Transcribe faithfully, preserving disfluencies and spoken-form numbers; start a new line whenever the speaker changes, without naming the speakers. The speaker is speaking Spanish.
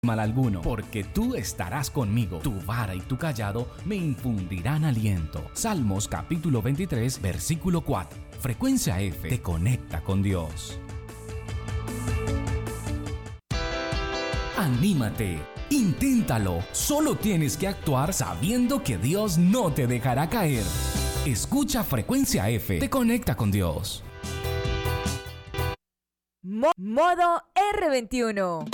mal alguno, porque tú estarás conmigo, tu vara y tu callado me infundirán aliento. Salmos capítulo veintitrés, versículo cuatro. Frecuencia F te conecta con Dios. Anímate, inténtalo, solo tienes que actuar sabiendo que Dios no te dejará caer. Escucha Frecuencia F, te conecta con Dios.
Mo- modo R veintiuno.